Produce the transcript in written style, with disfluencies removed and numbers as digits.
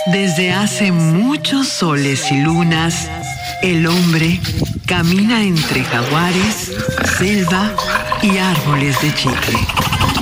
Desde hace muchos soles y lunas, el hombre camina entre jaguares, selva y árboles de chicle.